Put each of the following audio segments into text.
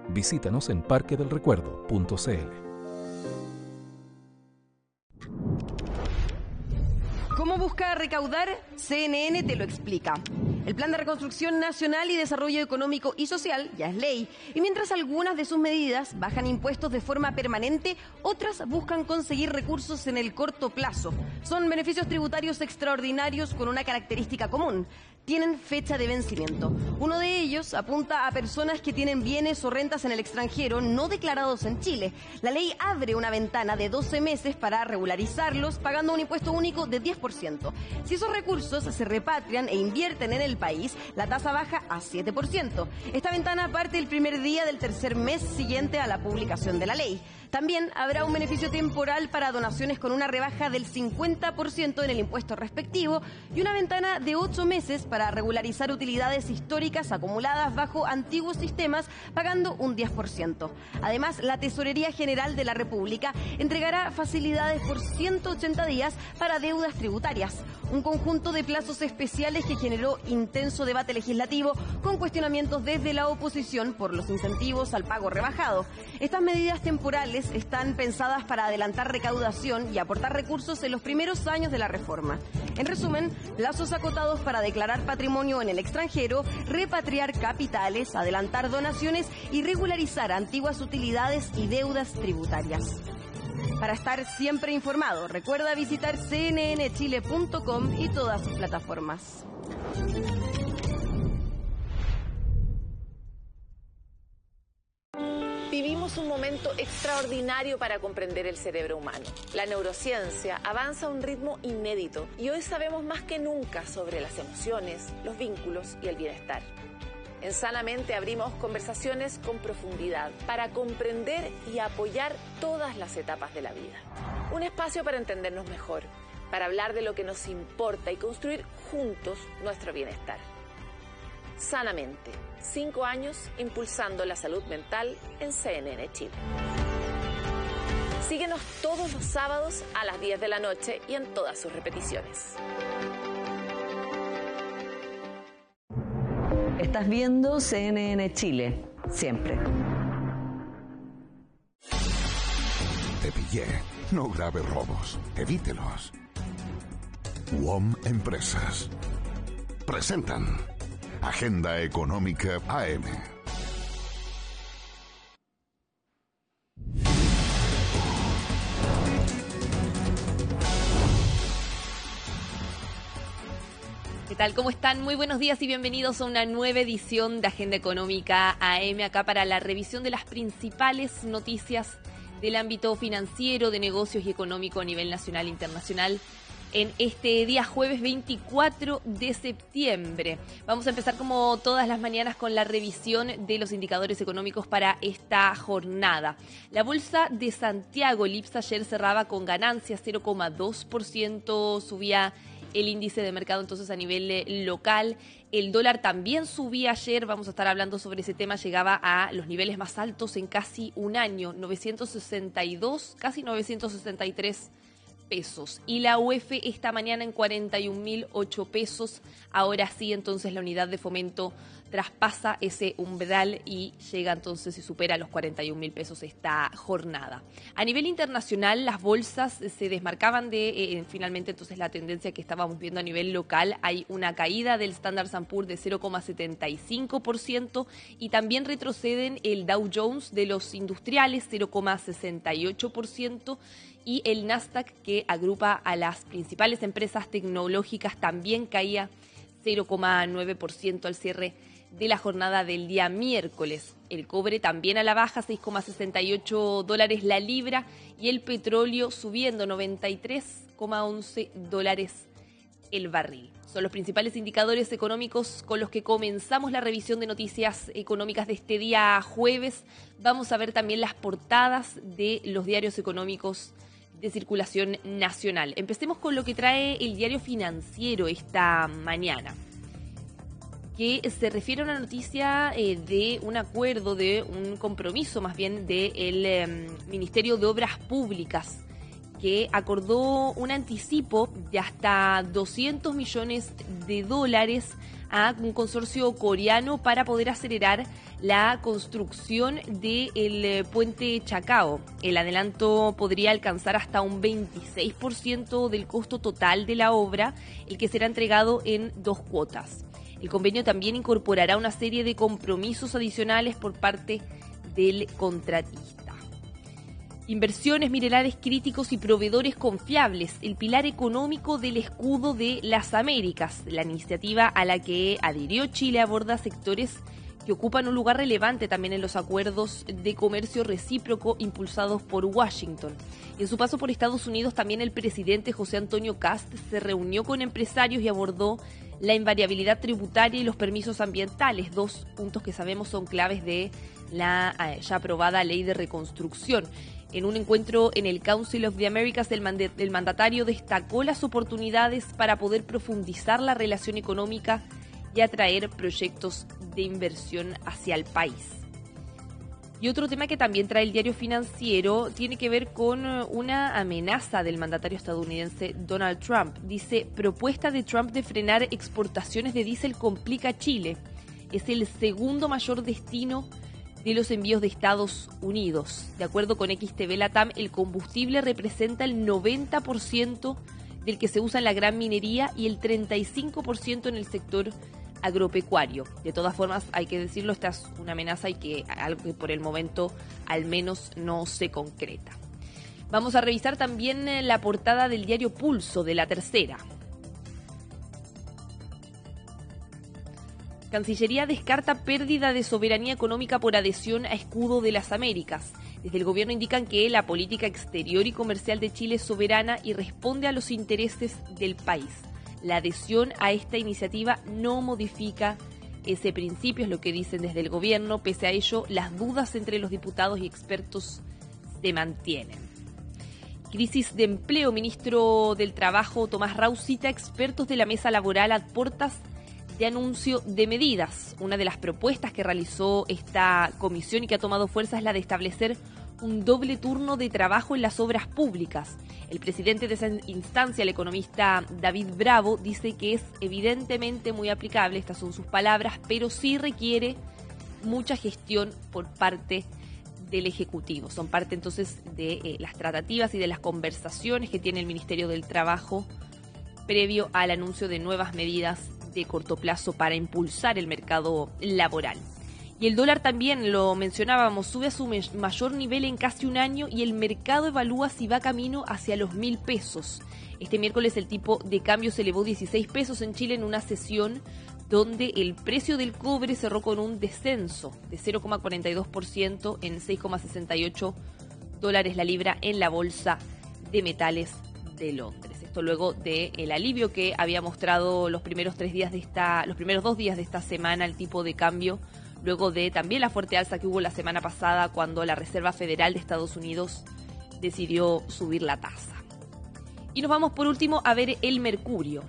Visítanos en parquedelrecuerdo.cl. ¿Cómo busca recaudar? CNN te lo explica. El Plan de Reconstrucción Nacional y Desarrollo Económico y Social ya es ley, y mientras algunas de sus medidas bajan impuestos de forma permanente, otras buscan conseguir recursos en el corto plazo. Son beneficios tributarios extraordinarios con una característica común: tienen fecha de vencimiento. Uno de ellos apunta a personas que tienen bienes o rentas en el extranjero no declarados en Chile. La ley abre una ventana de 12 meses para regularizarlos, pagando un impuesto único de 10%. Si esos recursos se repatrian e invierten en el país, la tasa baja a 7%. Esta ventana parte el primer día del tercer mes siguiente a la publicación de la ley. También habrá un beneficio temporal para donaciones con una rebaja del 50% en el impuesto respectivo y una ventana de 8 meses para regularizar utilidades históricas acumuladas bajo antiguos sistemas, pagando un 10%. Además, la Tesorería General de la República entregará facilidades por 180 días para deudas tributarias, un conjunto de plazos especiales que generó intenso debate legislativo con cuestionamientos desde la oposición por los incentivos al pago rebajado. Estas medidas temporales están pensadas para adelantar recaudación y aportar recursos en los primeros años de la reforma. En resumen, plazos acotados para declarar patrimonio en el extranjero, repatriar capitales, adelantar donaciones y regularizar antiguas utilidades y deudas tributarias. Para estar siempre informado, recuerda visitar cnnchile.com y todas sus plataformas. Vivimos un momento extraordinario para comprender el cerebro humano. La neurociencia avanza a un ritmo inédito y hoy sabemos más que nunca sobre las emociones, los vínculos y el bienestar. En Sanamente abrimos conversaciones con profundidad para comprender y apoyar todas las etapas de la vida. Un espacio para entendernos mejor, para hablar de lo que nos importa y construir juntos nuestro bienestar. Sanamente, 5 años impulsando la salud mental en CNN Chile. Síguenos todos los sábados a las 10 de la noche y en todas sus repeticiones. Estás viendo CNN Chile, siempre. Te pillé. No grave robos. Evítelos. WOM Empresas presentan Agenda Económica AM. ¿Qué tal? ¿Cómo están? Muy buenos días y bienvenidos a una nueva edición de Agenda Económica AM, acá para la revisión de las principales noticias del ámbito financiero, de negocios y económico a nivel nacional e internacional. En este día jueves 24 de septiembre. Vamos a empezar como todas las mañanas con la revisión de los indicadores económicos para esta jornada. La Bolsa de Santiago, el IPSA, ayer cerraba con ganancias, 0,2% subía el índice de mercado entonces a nivel local. El dólar también subía ayer, vamos a estar hablando sobre ese tema, llegaba a los niveles más altos en casi un año, 962, casi 963 pesos. Y la UF esta mañana en 41.008 pesos. Ahora sí, entonces la unidad de fomento traspasa ese umbral y llega entonces y supera los 41.000 pesos esta jornada. A nivel internacional, las bolsas se desmarcaban de finalmente entonces la tendencia que estábamos viendo a nivel local. Hay una caída del Standard & Poor's de 0,75% y también retroceden el Dow Jones de los industriales, 0,68%, y el Nasdaq, que agrupa a las principales empresas tecnológicas, también caía 0,9% al cierre de la jornada del día miércoles. El cobre también a la baja, $6,68 la libra, y el petróleo subiendo, $93,11 el barril. Son los principales indicadores económicos con los que comenzamos la revisión de noticias económicas de este día jueves. Vamos a ver también las portadas de los diarios económicos de circulación nacional. Empecemos con lo que trae el Diario Financiero esta mañana, que se refiere a una noticia de un acuerdo, de un compromiso más bien del Ministerio de Obras Públicas, que acordó un anticipo de hasta $200 millones a un consorcio coreano para poder acelerar la construcción del puente Chacao. El adelanto podría alcanzar hasta un 26% del costo total de la obra, el que será entregado en 2 cuotas. El convenio también incorporará una serie de compromisos adicionales por parte del contratista. Inversiones, minerales críticos y proveedores confiables, el pilar económico del escudo de las Américas. La iniciativa a la que adhirió Chile aborda sectores que ocupan un lugar relevante también en los acuerdos de comercio recíproco impulsados por Washington. En su paso por Estados Unidos, también el presidente José Antonio Kast se reunió con empresarios y abordó la invariabilidad tributaria y los permisos ambientales, 2 puntos que sabemos son claves de la ya aprobada Ley de Reconstrucción. En un encuentro en el Council of the Americas, el mandatario destacó las oportunidades para poder profundizar la relación económica y atraer proyectos de inversión hacia el país. Y otro tema que también trae el diario financiero tiene que ver con una amenaza del mandatario estadounidense Donald Trump. Dice, propuesta de Trump de frenar exportaciones de diésel complica a Chile. Es el segundo mayor destino de los envíos de Estados Unidos. De acuerdo con XTV Latam, el combustible representa el 90% del que se usa en la gran minería y el 35% en el sector agropecuario. De todas formas, hay que decirlo, esta es una amenaza y que algo que por el momento al menos no se concreta. Vamos a revisar también la portada del diario Pulso de La Tercera. Cancillería descarta pérdida de soberanía económica por adhesión a escudo de las Américas. Desde el gobierno indican que la política exterior y comercial de Chile es soberana y responde a los intereses del país. La adhesión a esta iniciativa no modifica ese principio, es lo que dicen desde el gobierno. Pese a ello, las dudas entre los diputados y expertos se mantienen. Crisis de empleo. Ministro del Trabajo Tomás Rau cita expertos de la mesa laboral a puertas de anuncio de medidas. Una de las propuestas que realizó esta comisión y que ha tomado fuerza es la de establecer un doble turno de trabajo en las obras públicas. El presidente de esa instancia, el economista David Bravo, dice que es evidentemente muy aplicable, estas son sus palabras, pero sí requiere mucha gestión por parte del Ejecutivo. Son parte entonces de las tratativas y de las conversaciones que tiene el Ministerio del Trabajo previo al anuncio de nuevas medidas de corto plazo para impulsar el mercado laboral. Y el dólar también, lo mencionábamos, sube a su mayor nivel en casi un año y el mercado evalúa si va camino hacia los 1.000 pesos. Este miércoles el tipo de cambio se elevó 16 pesos en Chile en una sesión donde el precio del cobre cerró con un descenso de 0,42% en 6,68 dólares la libra en la Bolsa de Metales de Londres. Esto luego del alivio que había mostrado los primeros 2 días de esta semana el tipo de cambio, luego de también la fuerte alza que hubo la semana pasada cuando la Reserva Federal de Estados Unidos decidió subir la tasa. Y nos vamos por último a ver el mercurio.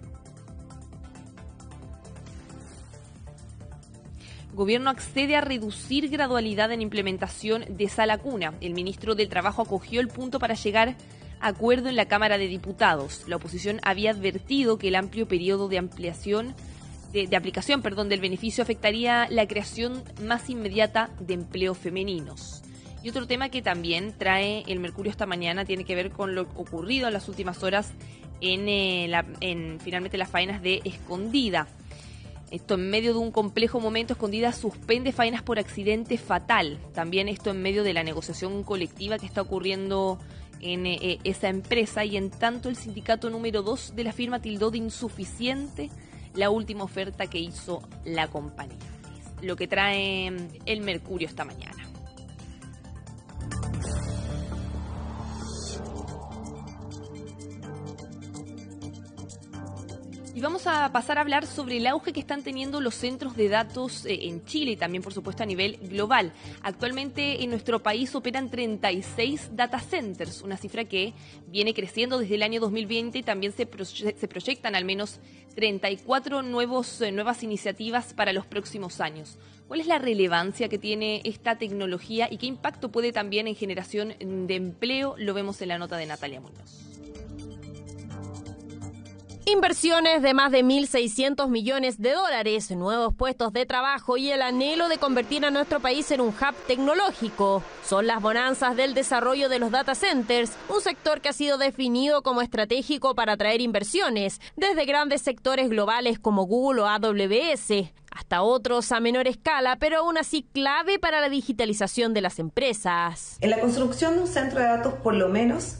Gobierno accede a reducir gradualidad en implementación de Sala Cuna. El ministro del Trabajo acogió el punto para llegar a acuerdo en la Cámara de Diputados. La oposición había advertido que el amplio periodo de aplicación del beneficio afectaría la creación más inmediata de empleos femeninos. Y otro tema que también trae el Mercurio esta mañana tiene que ver con lo ocurrido en las últimas horas en finalmente las faenas de Escondida. Esto en medio de un complejo momento, Escondida suspende faenas por accidente fatal. También esto en medio de la negociación colectiva que está ocurriendo en esa empresa, y en tanto el sindicato número 2 de la firma tildó de insuficiente la última oferta que hizo la compañía. Es lo que trae el Mercurio esta mañana. Y vamos a pasar a hablar sobre el auge que están teniendo los centros de datos en Chile y también, por supuesto, a nivel global. Actualmente en nuestro país operan 36 data centers, una cifra que viene creciendo desde el año 2020 y también se proyectan al menos 34 nuevas iniciativas para los próximos años. ¿Cuál es la relevancia que tiene esta tecnología y qué impacto puede también en generación de empleo? Lo vemos en la nota de Natalia Muñoz. Inversiones de más de 1.600 millones de dólares, nuevos puestos de trabajo y el anhelo de convertir a nuestro país en un hub tecnológico. Son las bonanzas del desarrollo de los data centers, un sector que ha sido definido como estratégico para atraer inversiones, desde grandes sectores globales como Google o AWS, hasta otros a menor escala, pero aún así clave para la digitalización de las empresas. En la construcción de un centro de datos, por lo menos,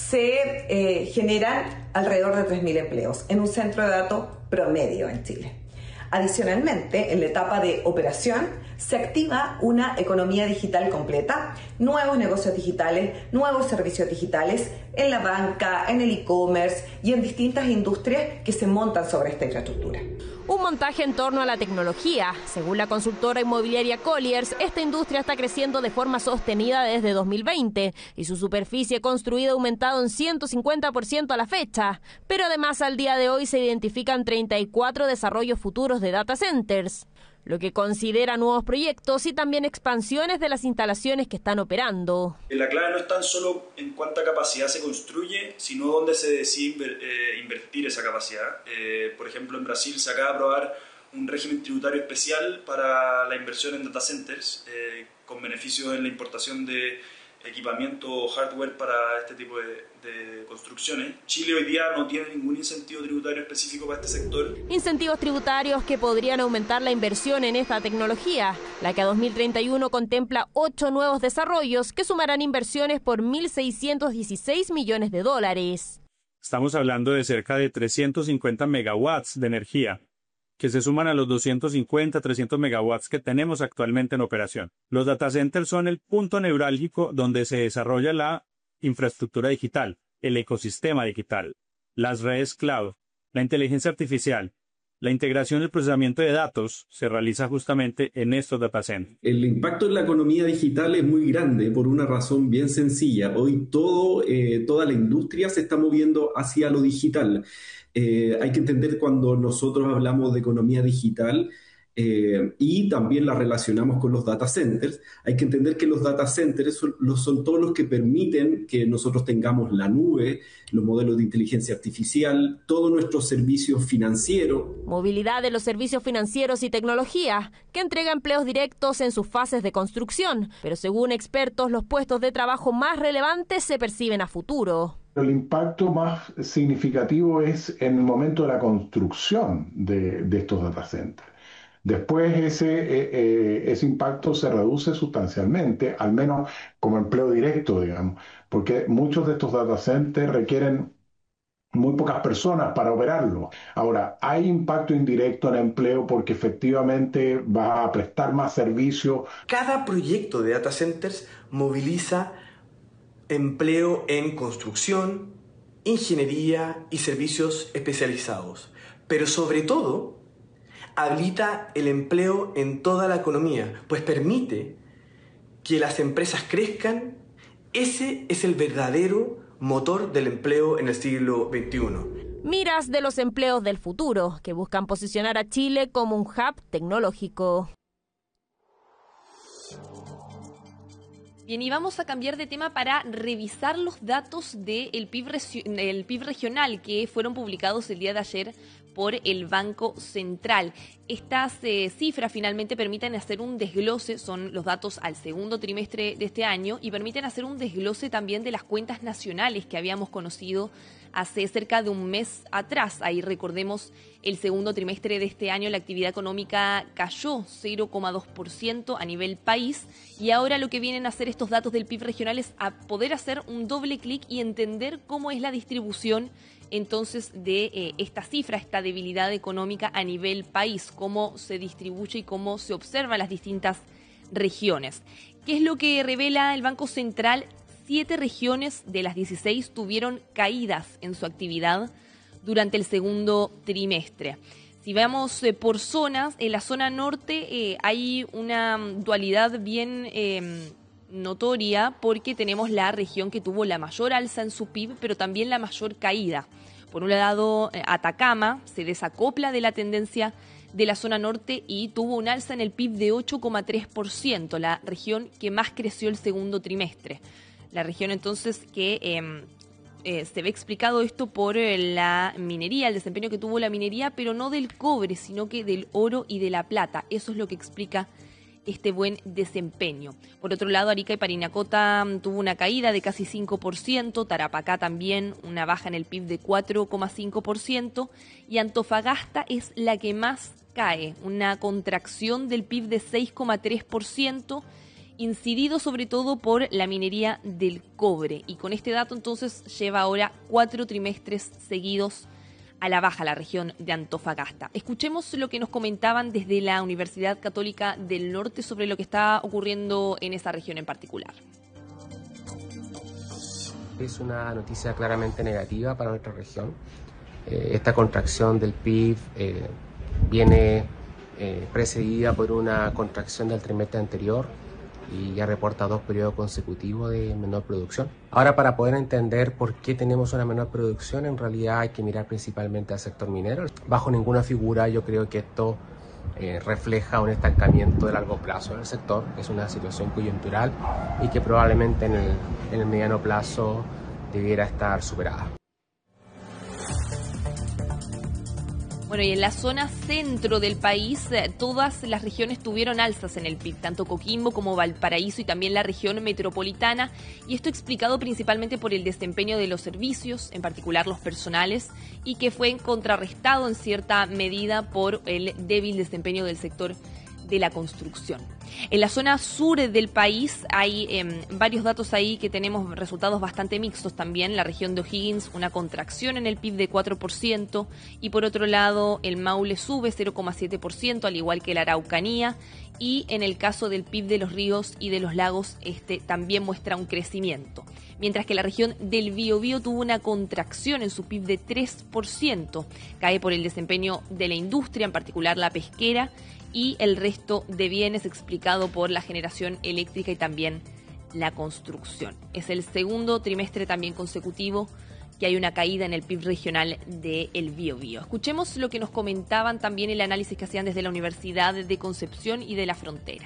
se generan alrededor de 3.000 empleos en un centro de datos promedio en Chile. Adicionalmente, en la etapa de operación, se activa una economía digital completa, nuevos negocios digitales, nuevos servicios digitales en la banca, en el e-commerce y en distintas industrias que se montan sobre esta infraestructura. Un montaje en torno a la tecnología. Según la consultora inmobiliaria Colliers, esta industria está creciendo de forma sostenida desde 2020 y su superficie construida ha aumentado en 150% a la fecha. Pero además al día de hoy se identifican 34 desarrollos futuros de data centers, lo que considera nuevos proyectos y también expansiones de las instalaciones que están operando. La clave no es tan solo en cuánta capacidad se construye, sino dónde se decide invertir esa capacidad. Por ejemplo, en Brasil se acaba de aprobar un régimen tributario especial para la inversión en data centers, con beneficios en la importación de equipamiento o hardware para este tipo de construcciones. Chile hoy día no tiene ningún incentivo tributario específico para este sector. Incentivos tributarios que podrían aumentar la inversión en esta tecnología, la que a 2031 contempla 8 nuevos desarrollos que sumarán inversiones por 1.616 millones de dólares. Estamos hablando de cerca de 350 megawatts de energía, que se suman a los 250, 300 megawatts que tenemos actualmente en operación. Los data centers son el punto neurálgico donde se desarrolla la infraestructura digital, el ecosistema digital, las redes cloud, la inteligencia artificial. La integración y el procesamiento de datos se realiza justamente en estos data centers. El impacto en la economía digital es muy grande por una razón bien sencilla. Hoy toda la industria se está moviendo hacia lo digital. Hay que entender cuando nosotros hablamos de economía digital y también la relacionamos con los data centers, hay que entender que los data centers son todos los que permiten que nosotros tengamos la nube, los modelos de inteligencia artificial, todos nuestros servicios financieros. Movilidad de los servicios financieros y tecnología, que entrega empleos directos en sus fases de construcción, pero según expertos, los puestos de trabajo más relevantes se perciben a futuro. El impacto más significativo es en el momento de la construcción de estos data centers. Después ese impacto se reduce sustancialmente, al menos como empleo directo, digamos, porque muchos de estos data centers requieren muy pocas personas para operarlo. Ahora, hay impacto indirecto en empleo porque efectivamente va a prestar más servicios. Cada proyecto de data centers moviliza empleo en construcción, ingeniería y servicios especializados, pero sobre todo habilita el empleo en toda la economía, pues permite que las empresas crezcan. Ese es el verdadero motor del empleo en el siglo XXI. Miras de los empleos del futuro, que buscan posicionar a Chile como un hub tecnológico. Bien, y vamos a cambiar de tema para revisar los datos del PIB regional que fueron publicados el día de ayer por el Banco Central. Estas cifras finalmente permiten hacer un desglose, son los datos al segundo trimestre de este año, y permiten hacer un desglose también de las cuentas nacionales que habíamos conocido hace cerca de un mes atrás. Ahí recordemos, el segundo trimestre de este año la actividad económica cayó 0,2% a nivel país, y ahora lo que vienen a hacer estos datos del PIB regional es a poder hacer un doble clic y entender cómo es la distribución entonces de esta cifra, esta debilidad económica a nivel país, cómo se distribuye y cómo se observan las distintas regiones. ¿Qué es lo que revela el Banco Central? 7 regiones de las 16 tuvieron caídas en su actividad durante el segundo trimestre. Si vemos por zonas, en la zona norte hay una dualidad bien notoria, porque tenemos la región que tuvo la mayor alza en su PIB, pero también la mayor caída. Por un lado, Atacama se desacopla de la tendencia de la zona norte y tuvo un alza en el PIB de 8,3%, la región que más creció el segundo trimestre. La región entonces que se ve explicado esto por la minería, el desempeño que tuvo la minería, pero no del cobre, sino que del oro y de la plata. Eso es lo que explica este buen desempeño. Por otro lado, Arica y Parinacota tuvo una caída de casi 5%, Tarapacá también una baja en el PIB de 4,5% y Antofagasta es la que más cae, una contracción del PIB de 6,3%, incidido sobre todo por la minería del cobre. Y con este dato entonces lleva ahora 4 trimestres seguidos a la baja la región de Antofagasta. Escuchemos lo que nos comentaban desde la Universidad Católica del Norte sobre lo que está ocurriendo en esa región en particular. Es una noticia claramente negativa para nuestra región. Esta contracción del PIB viene precedida por una contracción del trimestre anterior y ya reporta 2 periodos consecutivos de menor producción. Ahora, para poder entender por qué tenemos una menor producción, en realidad hay que mirar principalmente al sector minero. Bajo ninguna figura yo creo que esto refleja un estancamiento de largo plazo en el sector. Es una situación coyuntural y que probablemente en el mediano plazo debiera estar superada. Bueno, y en la zona centro del país, todas las regiones tuvieron alzas en el PIB, tanto Coquimbo como Valparaíso y también la región metropolitana, y esto explicado principalmente por el desempeño de los servicios, en particular los personales, y que fue contrarrestado en cierta medida por el débil desempeño del sector de la construcción. En la zona sur del país hay varios datos ahí que tenemos resultados bastante mixtos también. La región de O'Higgins, una contracción en el PIB de 4%, y por otro lado el Maule sube 0,7%, al igual que la Araucanía, y en el caso del PIB de los ríos y de los lagos, también muestra un crecimiento. Mientras que la región del Biobío tuvo una contracción en su PIB de 3%, cae por el desempeño de la industria, en particular la pesquera, y el resto de bienes explicado por la generación eléctrica y también la construcción. Es el segundo trimestre también consecutivo que hay una caída en el PIB regional del Biobío. Escuchemos lo que nos comentaban también, el análisis que hacían desde la Universidad de Concepción y de la Frontera.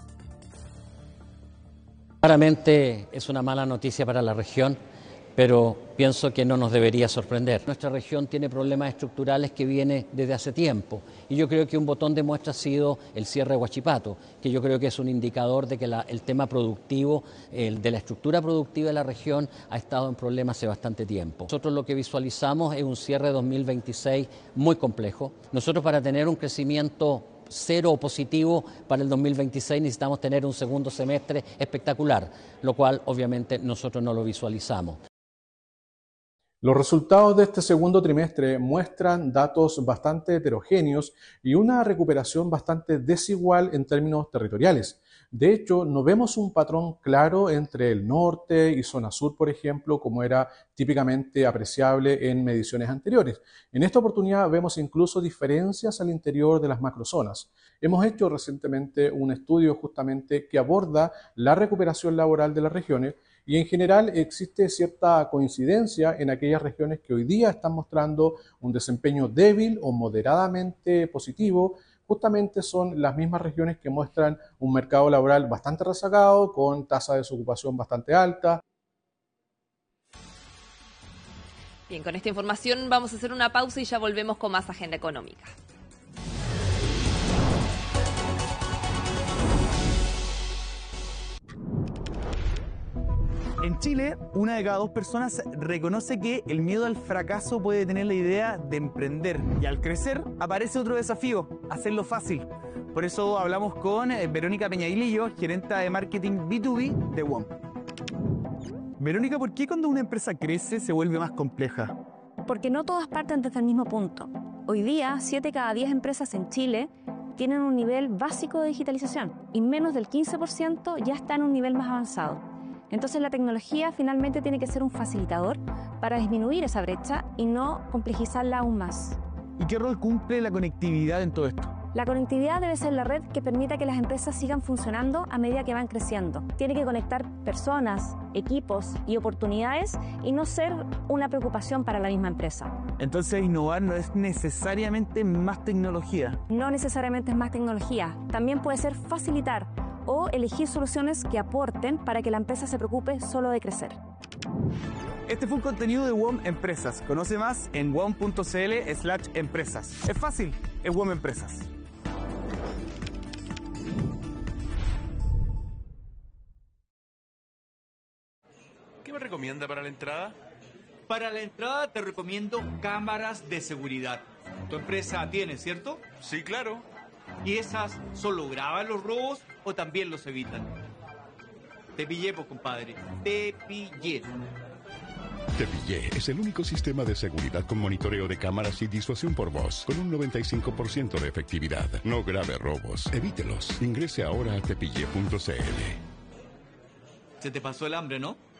Claramente es una mala noticia para la región, pero pienso que no nos debería sorprender. Nuestra región tiene problemas estructurales que vienen desde hace tiempo, y yo creo que un botón de muestra ha sido el cierre de Huachipato, que yo creo que es un indicador de que el tema productivo, de la estructura productiva de la región, ha estado en problemas hace bastante tiempo. Nosotros lo que visualizamos es un cierre de 2026 muy complejo. Nosotros, para tener un crecimiento cero o positivo para el 2026, necesitamos tener un segundo semestre espectacular, lo cual obviamente nosotros no lo visualizamos. Los resultados de este segundo trimestre muestran datos bastante heterogéneos y una recuperación bastante desigual en términos territoriales. De hecho, no vemos un patrón claro entre el norte y zona sur, por ejemplo, como era típicamente apreciable en mediciones anteriores. En esta oportunidad vemos incluso diferencias al interior de las macrozonas. Hemos hecho recientemente un estudio justamente que aborda la recuperación laboral de las regiones, y en general existe cierta coincidencia en aquellas regiones que hoy día están mostrando un desempeño débil o moderadamente positivo. Justamente son las mismas regiones que muestran un mercado laboral bastante rezagado, con tasa de desocupación bastante alta. Bien, con esta información vamos a hacer una pausa y ya volvemos con más Agenda Económica. En Chile, 1 de cada 2 personas reconoce que el miedo al fracaso puede tener la idea de emprender. Y al crecer, aparece otro desafío: hacerlo fácil. Por eso hablamos con Verónica Peñailillo, gerenta de marketing B2B de WOM. Verónica, ¿por qué cuando una empresa crece se vuelve más compleja? Porque no todas parten desde el mismo punto. Hoy día, 7 de cada 10 empresas en Chile tienen un nivel básico de digitalización y menos del 15% ya está en un nivel más avanzado. Entonces la tecnología finalmente tiene que ser un facilitador para disminuir esa brecha y no complejizarla aún más. ¿Y qué rol cumple la conectividad en todo esto? La conectividad debe ser la red que permita que las empresas sigan funcionando a medida que van creciendo. Tiene que conectar personas, equipos y oportunidades y no ser una preocupación para la misma empresa. Entonces innovar no es necesariamente más tecnología. No necesariamente es más tecnología. También puede ser facilitar o elegir soluciones que aporten para que la empresa se preocupe solo de crecer. Este fue un contenido de WOM Empresas. Conoce más en wom.cl/empresas. Es fácil, es WOM Empresas. ¿Qué me recomienda para la entrada? Para la entrada te recomiendo cámaras de seguridad. Tu empresa tiene, ¿cierto? Sí, claro. ¿Y esas solo graban los robos o también los evitan? Te pillé, pues, compadre. Te pillé. Te Pillé es el único sistema de seguridad con monitoreo de cámaras y disuasión por voz, con un 95% de efectividad. No grave robos, evítelos. Ingrese ahora a tepille.cl. Se te pasó el hambre, ¿no?